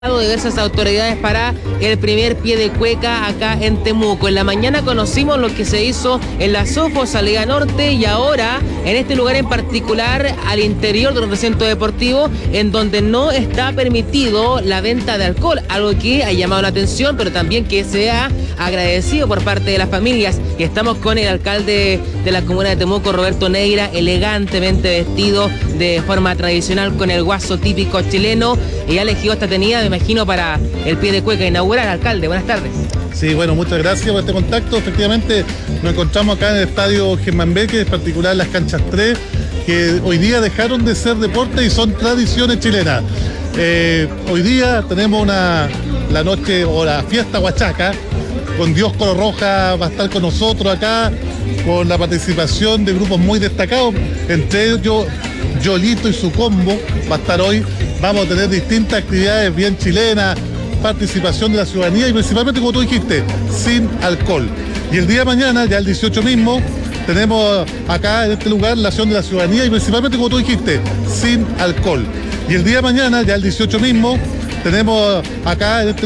Diversas autoridades para el primer pie de cueca acá en Temuco. En la mañana conocimos lo que se hizo en la Sofosa Liga Norte y ahora en este lugar en particular al interior de un recinto deportivo en donde no está permitido la venta de alcohol, algo que ha llamado la atención, pero también que se ha agradecido por parte de las familias. Y estamos con el alcalde de la comuna de Temuco, Roberto Neira, elegantemente vestido de forma tradicional con el guaso típico chileno, y ha elegido esta tenida, me imagino, para el pie de cueca inaugural. Alcalde, buenas tardes. Sí, bueno, muchas gracias por este contacto. Efectivamente, nos encontramos acá en el estadio Germán Becker, en particular las canchas 3, que hoy día dejaron de ser deporte y son tradiciones chilenas. Hoy día tenemos la noche o la fiesta huachaca, con Dios Colo Roja va a estar con nosotros acá, con la participación de grupos muy destacados, entre ellos Yolito y su combo va a estar hoy. Vamos a tener distintas actividades bien chilenas, participación de la ciudadanía y principalmente, como tú dijiste, sin alcohol. Y el día de mañana, ya el 18 mismo, tenemos acá en este lugar la acción de la ciudadanía y principalmente, como tú dijiste, sin alcohol. Y el día de mañana, ya el 18 mismo, tenemos acá en este